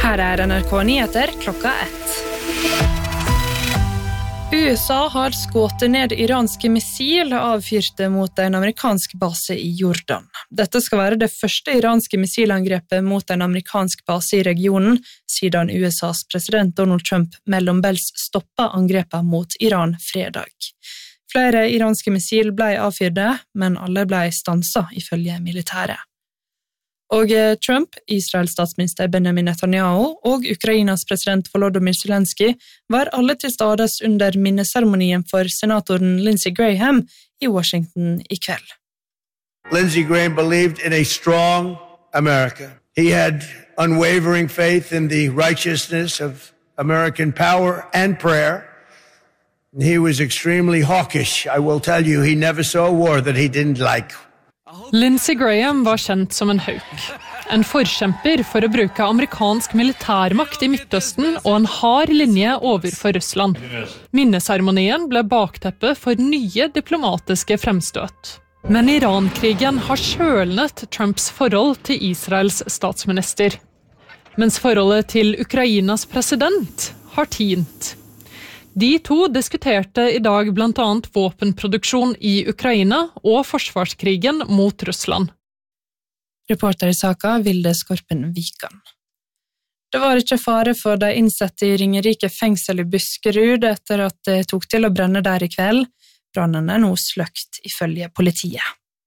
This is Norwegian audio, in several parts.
Her NRK Nyheter klokka 1. USA har skutt ned iranske missil avfyrte mot en amerikansk base i Jordan. Dette skal være det første iranske missilangrepet mot en amerikansk base i regionen, siden USAs president Donald Trump mellombels stoppet angrepet mot Iran fredag. Flere iranske missil ble avfyrte, men alle ble stanset ifølge militæret. Og Trump, Israels statsminister Benjamin Netanyahu og Ukrainas president Volodymyr Zelensky var alle til stades under minneseremonien for senatoren Lindsey Graham i Washington i kveld. Lindsey Graham believed in a strong America. He had unwavering faith in the righteousness of American power and prayer. He was extremely hawkish. I will tell you, he never saw a war that he didn't like. Lindsey Graham var kjent som en hauk. En forkjemper for å bruke amerikansk militærmakt i Midtøsten og en hard linje overfor Russland. Minneseremonien ble bakteppet for nye diplomatiske fremstøt. Men Iran-krigen har kjølnet Trumps forhold til Israels statsminister. Mens forholdet til Ukrainas president har tint. De to diskuterte i dag blant annet våpenproduksjon i Ukraina og forsvarskrigen mot Russland. Reporter i saka Vilde Skorpen Vikan. Det var ikke fare for de innsatte i Ringerike fengsel i Buskerud etter at det tok til å brenne der i kveld. Brannen nå sløkt ifølge politiet.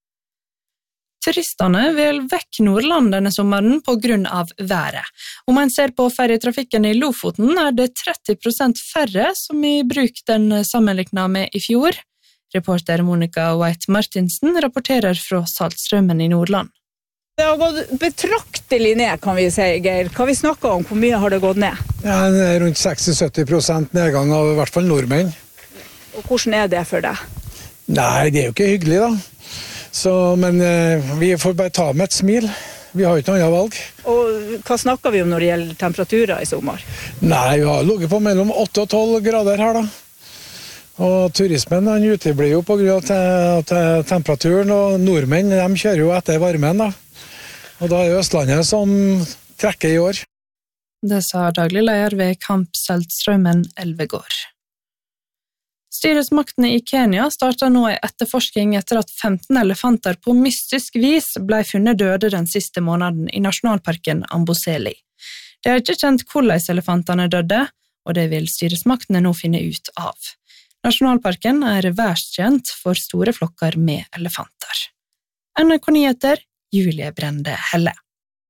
Turistene vil vekk Nordland denne sommeren på grunn av været. Om man ser på ferjetrafikken i Lofoten det 30% færre som i bruk den sammenlignet med i fjor. Reporter Monica White Martinsen rapporterer fra Saltstrømmen i Nordland. Det har gått betraktelig ned, kan vi si, Geir. Hva vi snakker om, hvor mye har det gått ned? Ja, det rundt 60-70% nedgang av i hvert fall nordmenn. Og hvordan det for deg? Nei, det jo ikke hyggelig da. Men vi får bare ta med et smil. Vi har ikke noe annet valg. Og hva snakker vi om når det gjelder temperaturer i sommer? Nei, vi har ligget på mellom 8 og 12 grader her da. Og turismen uteblir jo på grunn av temperaturen, og nordmenn de kjører jo etter varmen da. Og da det Østlandet som trekker i år. Det sa daglig leder ved Camp Saltstrømmen Elvegård. Styresmaktene i Kenya startet nå en etterforsking etter at 15 elefanter på mystisk vis ble funnet døde den siste måneden i nasjonalparken Amboseli. Det ikke kjent hvordan elefantene døde, og det vil styresmaktene nå finne ut av. Nasjonalparken verst kjent for store flokker med elefanter. NRK Nyheter, Julie Brende Helle.